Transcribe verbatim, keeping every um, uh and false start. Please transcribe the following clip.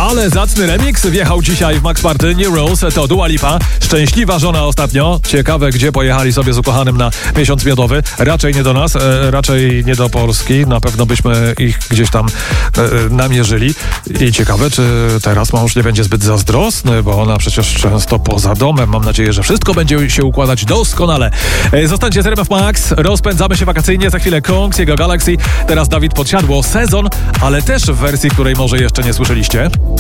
Ale zacny remix wjechał dzisiaj w Max Party. New Rules to Dua Lipa. Szczęśliwa żona ostatnio. Ciekawe, gdzie pojechali sobie z ukochanym na miesiąc miodowy. Raczej nie do nas, e, raczej nie do Polski. Na pewno byśmy ich gdzieś tam e, namierzyli. I ciekawe, czy teraz mąż nie będzie zbyt zazdrosny, bo ona przecież często poza domem. Mam nadzieję, że wszystko będzie się układać doskonale. E, zostańcie z R M F Max. Rozpędzamy się wakacyjnie. Za chwilę Kongs, jego Galaxy. Teraz Dawid Podsiadło. Sezon, ale też w wersji, której może jeszcze nie słyszeliście.